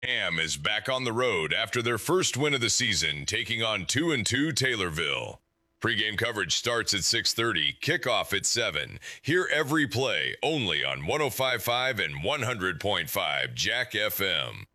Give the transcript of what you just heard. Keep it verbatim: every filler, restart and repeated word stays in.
Ham is back on the road after their first win of the season, taking on two and two Taylorville. Pre-game coverage starts at six thirty, kickoff at seven. Hear every play only on one oh five point five and one hundred point five Jack F M.